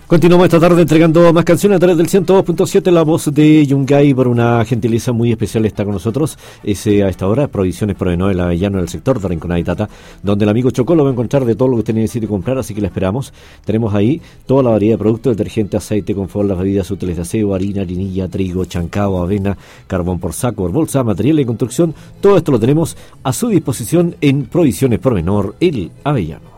Continuamos esta tarde entregando más canciones a través del 102.7. La voz de Yungay, por una gentileza muy especial, está con nosotros. A esta hora, Provisiones Provenor, el Avellano, del sector de Rinconada y Tata, donde el amigo Chocó lo va a encontrar de todo lo que usted necesite comprar, así que la esperamos. Tenemos ahí toda la variedad de productos: detergente, aceite, confort, las bebidas útiles de aseo, harina, harinilla, trigo, chancao, avena, carbón por saco, por bolsa, material de construcción. Todo esto lo tenemos a su disposición en Provisiones Provenor, el Avellano.